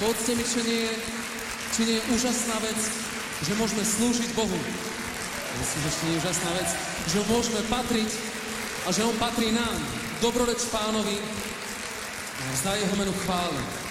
Povedzte mi, či nie je úžasná vec, že môžeme slúžiť Bohu. Myslím, že ešte nie je úžasná vec, že ho môžeme patriť a že on patrí nám. Dobroreč Pánovi a vzdaj jeho menu chvály.